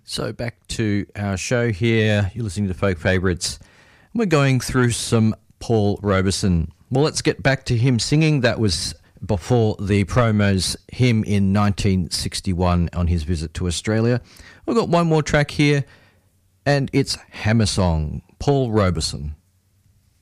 So back to our show here. You're listening to Folk Favourites. We're going through some Paul Robeson. Well, let's get back to him singing. That was before the promos, him in 1961 on his visit to Australia. We've got one more track here, and it's Hammer Song, Paul Robeson.